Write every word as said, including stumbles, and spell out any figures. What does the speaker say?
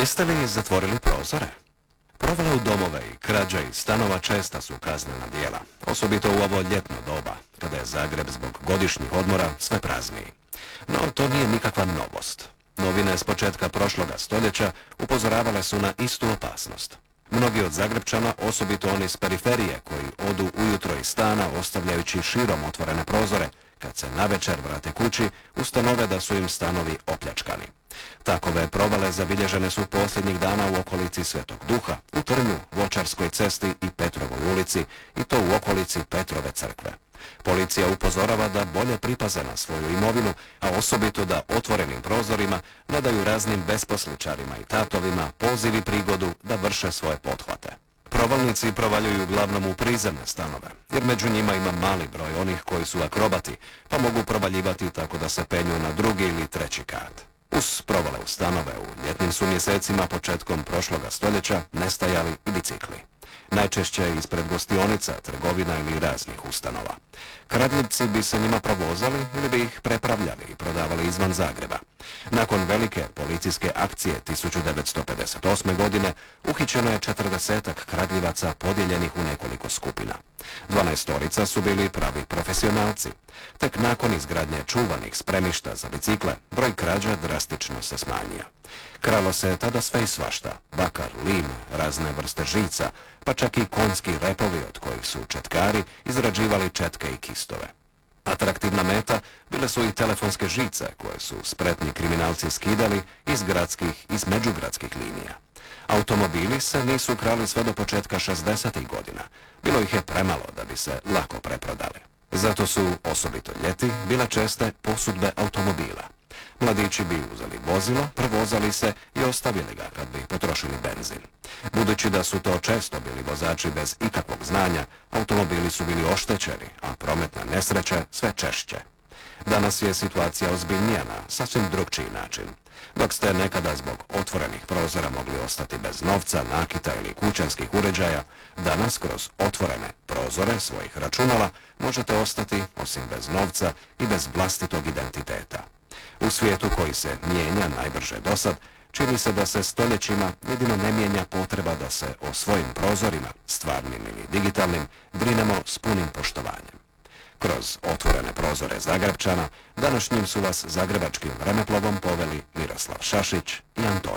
Jeste li zatvorili prozore? Provale u domove i krađe iz stanova česta su kaznena djela, osobito u ovo ljetno doba, kada je Zagreb zbog godišnjih odmora sve prazniji. No, to nije nikakva novost. Novine s početka prošloga stoljeća upozoravale su na istu opasnost. Mnogi od Zagrebčana, osobito oni s periferije koji odu ujutro iz stana ostavljajući širom otvorene prozore, kad se navečer vrate kući, ustanove da su im stanovi opljačkani. Takove provale zabilježene su posljednjih dana u okolici Svetog Duha, u Trnju, Voćarskoj cesti i Petrovoj ulici, i to u okolici Petrove crkve. Policija upozorava da bolje pripaze na svoju imovinu, a osobito da otvorenim prozorima ne daju raznim besposličarima i tatovima poziv i prigodu da vrše svoje pothvate. Provalnici provaljuju uglavnom u prizemne stanove, jer među njima ima mali broj onih koji su akrobati, pa mogu provaljivati tako da se penju na drugi ili treći kat. Uz provale u stanove u ljetnim su mjesecima početkom prošloga stoljeća nestajali i bicikli. Najčešće ispred gostionica, trgovina ili raznih ustanova. Kradljivci bi se njima provozali ili bi ih prepravljali i prodavali izvan Zagreba. Nakon velike policijske akcije tisuću devetsto pedeset osme. godine uhićeno je četrdesetak kradljivaca podijeljenih u nekoliko skupina. Dvanaestorica su bili pravi profesionalci. Tek nakon izgradnje čuvanih spremišta za bicikle, broj krađa drastično se smanjio. Kralo se tada sve i svašta, bakar, lim, razne vrste žica, pa čak i konjski repovi od kojih su četkari izrađivali četke i kistove. Atraktivna meta bile su i telefonske žice koje su spretni kriminalci skidali iz gradskih i međugradskih linija. Automobili se nisu krali sve do početka šezdesetih godina. Bilo ih je premalo da bi se lako preprodali. Zato su, osobito ljeti, bile česte posudbe automobila. Mladići bi uzeli vozilo, prevozali se i ostavili ga kad bi potrošili benzin. Budući da su to često bili vozači bez ikakvog znanja, automobili su bili oštećeni, a prometna nesreće sve češće. Danas je situacija ozbiljnija na sasvim drukčiji način. Dok ste nekada zbog otvorenih prozora mogli ostati bez novca, nakita ili kućanskih uređaja, danas kroz otvorene prozore svojih računala možete ostati, osim bez novca, i bez vlastitog identiteta. U svijetu koji se mijenja najbrže dosad, čini se da se stoljećima jedino ne mijenja potreba da se o svojim prozorima, stvarnim ili digitalnim, brinemo s punim poštovanjem. Kroz otvorene prozore Zagrepčana, današnjim su vas zagrebačkim vremeplovom poveli Miroslav Šašić i Anton